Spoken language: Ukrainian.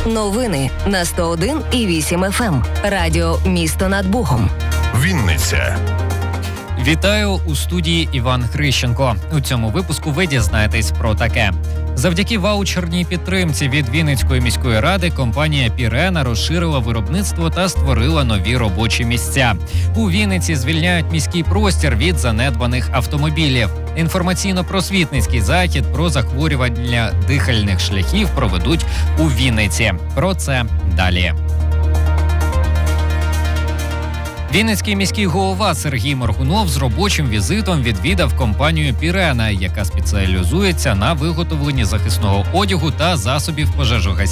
Новини на 101,8 FM. Радіо «Місто над Богом». Вінниця. Вітаю, у студії Іван Хрищенко. У цьому випуску ви дізнаєтесь про таке. Завдяки ваучерній підтримці від Вінницької міської ради компанія «Пірена» розширила виробництво та створила нові робочі місця. У Вінниці звільняють міський простір від занедбаних автомобілів. Інформаційно-просвітницький захід про захворювання дихальних шляхів проведуть у Вінниці. Про це далі. Вінницький міський голова Сергій Моргунов з робочим візитом відвідав компанію «Пірена», яка спеціалізується на виготовленні захисного одягу та засобів пожежогасіння